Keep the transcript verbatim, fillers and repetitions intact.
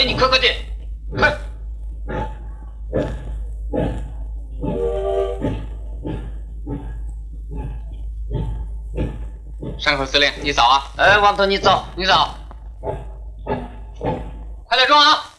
给你磕个点，快！山口司令，你早啊！ 哎，王头你早， 你早，快点装啊！